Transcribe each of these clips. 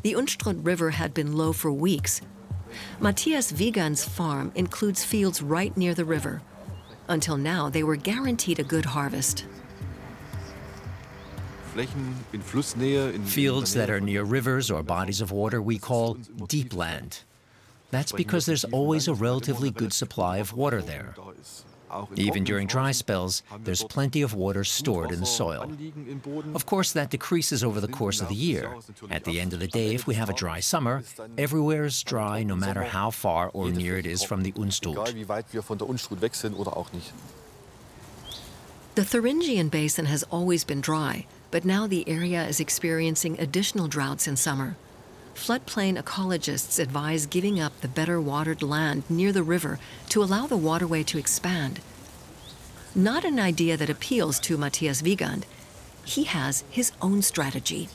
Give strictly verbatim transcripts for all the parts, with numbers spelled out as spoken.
The Unstrut River had been low for weeks. Matthias Wiegand's farm includes fields right near the river. Until now, they were guaranteed a good harvest. Fields that are near rivers or bodies of water we call deep land. That's because there's always a relatively good supply of water there. Even during dry spells, there's plenty of water stored in the soil. Of course, that decreases over the course of the year. At the end of the day, if we have a dry summer, everywhere is dry no matter how far or near it is from the Unstrut. The Thuringian Basin has always been dry, but now the area is experiencing additional droughts in summer. Floodplain ecologists advise giving up the better watered land near the river to allow the waterway to expand. Not an idea that appeals to Matthias Wiegand. He has his own strategy.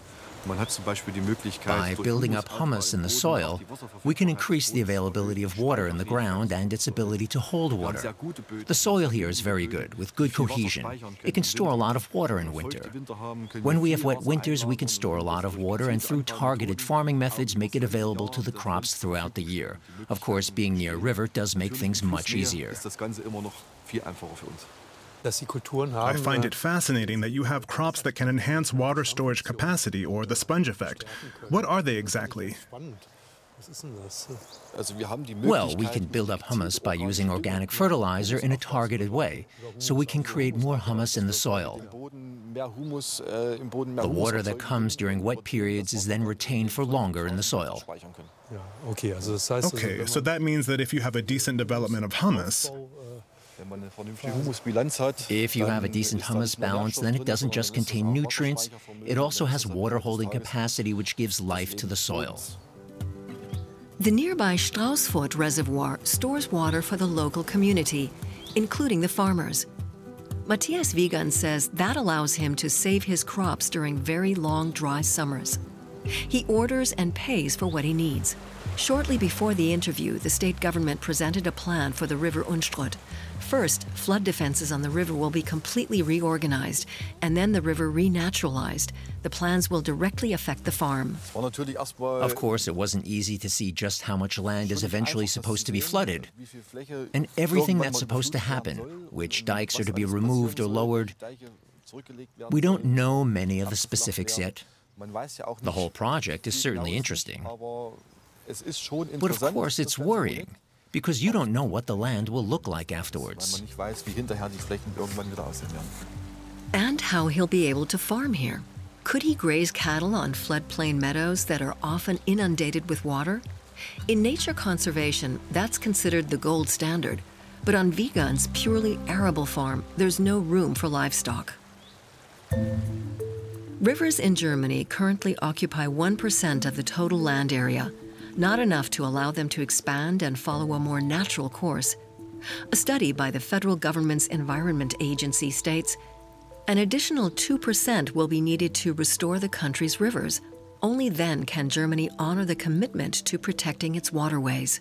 By building up humus in the soil, we can increase the availability of water in the ground and its ability to hold water. The soil here is very good, with good cohesion. It can store a lot of water in winter. When we have wet winters, we can store a lot of water and through targeted farming methods make it available to the crops throughout the year. Of course, being near a river does make things much easier. I find it fascinating that you have crops that can enhance water storage capacity, or the sponge effect. What are they exactly? Well, we can build up humus by using organic fertilizer in a targeted way, so we can create more humus in the soil. The water that comes during wet periods is then retained for longer in the soil. Okay, so that means that if you have a decent development of humus, if you have a decent humus balance, then it doesn't just contain nutrients, it also has water-holding capacity which gives life to the soil. The nearby Straußfurt Reservoir stores water for the local community, including the farmers. Matthias Wiegand says that allows him to save his crops during very long, dry summers. He orders and pays for what he needs. Shortly before the interview, the state government presented a plan for the river Unstrut. First, flood defenses on the river will be completely reorganized, and then the river renaturalized. The plans will directly affect the farm. Of course, it wasn't easy to see just how much land is eventually supposed to be flooded, and everything that's supposed to happen, which dikes are to be removed or lowered. We don't know many of the specifics yet. The whole project is certainly interesting. But of course, it's worrying, because you don't know what the land will look like afterwards. And how he'll be able to farm here. Could he graze cattle on floodplain meadows that are often inundated with water? In nature conservation, that's considered the gold standard. But on Wiegand's purely arable farm, there's no room for livestock. Rivers in Germany currently occupy one percent of the total land area, not enough to allow them to expand and follow a more natural course. A study by the federal government's Environment Agency states an additional two percent will be needed to restore the country's rivers. Only then can Germany honor the commitment to protecting its waterways.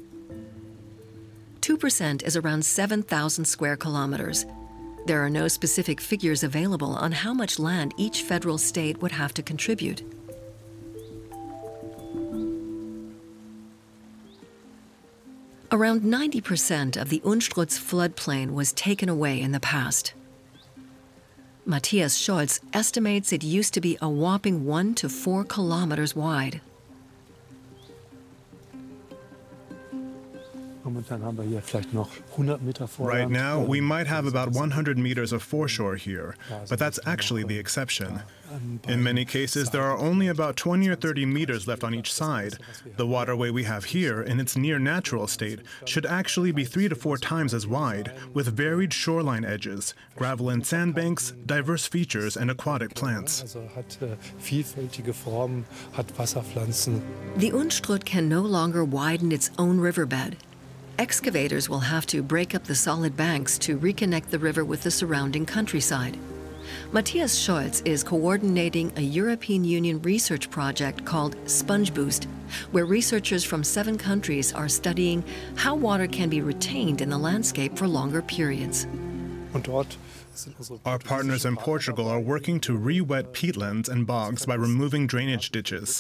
two percent is around seven thousand square kilometers. There are no specific figures available on how much land each federal state would have to contribute. Around ninety percent of the Unstrut's floodplain was taken away in the past. Matthias Scholz estimates it used to be a whopping one to four kilometers wide. Right now, we might have about one hundred meters of foreshore here, but that's actually the exception. In many cases, there are only about twenty or thirty meters left on each side. The waterway we have here, in its near-natural state, should actually be three to four times as wide, with varied shoreline edges, gravel and sandbanks, diverse features, and aquatic plants. The Unstrut can no longer widen its own riverbed. Excavators will have to break up the solid banks to reconnect the river with the surrounding countryside. Matthias Scholz is coordinating a European Union research project called Sponge Boost, where researchers from seven countries are studying how water can be retained in the landscape for longer periods. Our partners in Portugal are working to re-wet peatlands and bogs by removing drainage ditches.